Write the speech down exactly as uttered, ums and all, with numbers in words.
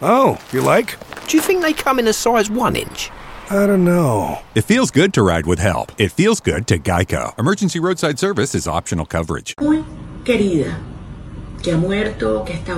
Oh, you like? Do you think they come in a size one inch? I don't know. It feels good to ride with help. It feels good to Geico. Emergency roadside service is optional coverage. Muy querida, que ha muerto, que está